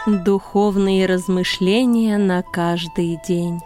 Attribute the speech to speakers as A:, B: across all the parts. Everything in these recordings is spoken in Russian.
A: Духовные размышления на каждый день.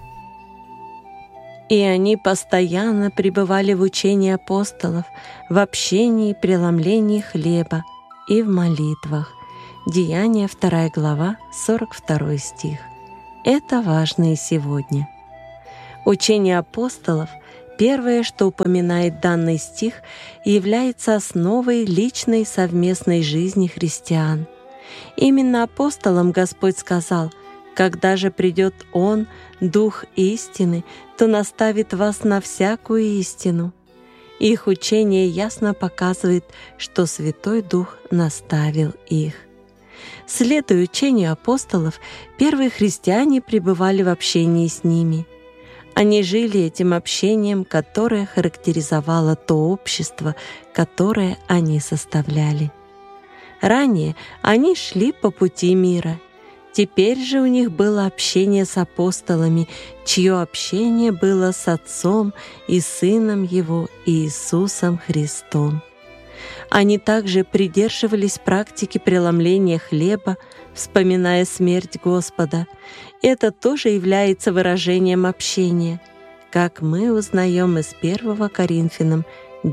A: И они постоянно пребывали в учении апостолов, в общении и преломлении хлеба и в молитвах. Деяния 2 глава, 42 стих. Это важно и сегодня. Учение апостолов, первое, что упоминает данный стих, является основой личной совместной жизни христиан. Именно апостолам Господь сказал: «Когда же придет Он, Дух истины, то наставит вас на всякую истину». Их учение ясно показывает, что Святой Дух наставил их. Следуя учению апостолов, первые христиане пребывали в общении с ними. Они жили этим общением, которое характеризовало то общество, которое они составляли. Ранее они шли по пути мира. Теперь же у них было общение с апостолами, чье общение было с Отцом и Сыном Его Иисусом Христом. Они также придерживались практики преломления хлеба, вспоминая смерть Господа. Это тоже является выражением общения, как мы узнаем из 1 Коринфянам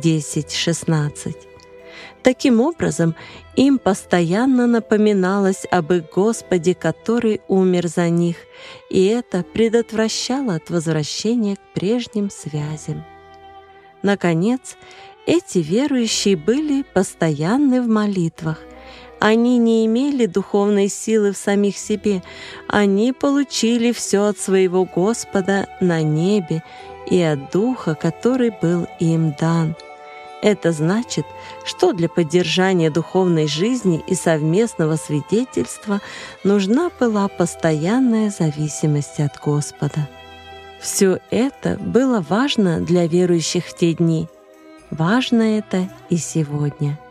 A: 10:16. Таким образом, им постоянно напоминалось об их Господе, который умер за них, и это предотвращало от возвращения к прежним связям. Наконец, эти верующие были постоянны в молитвах. Они не имели духовной силы в самих себе, они получили все от своего Господа на небе и от Духа, который был им дан. Это значит, что для поддержания духовной жизни и совместного свидетельства нужна была постоянная зависимость от Господа. Все это было важно для верующих в те дни. Важно это и сегодня.